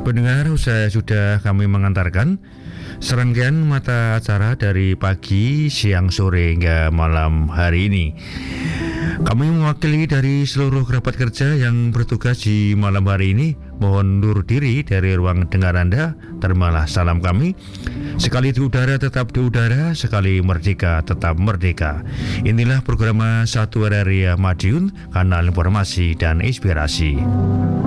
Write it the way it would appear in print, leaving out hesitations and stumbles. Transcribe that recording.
Pendengar, sudah kami mengantarkan serangkaian mata acara dari pagi, siang, sore hingga malam hari ini. Kami mewakili dari seluruh kerabat kerja yang bertugas di malam hari ini, mohon undur diri dari ruang dengar Anda. Terimalah salam kami. Sekali di udara tetap di udara, sekali merdeka tetap merdeka. Inilah program Satu RRI Madiun, kanal informasi dan inspirasi.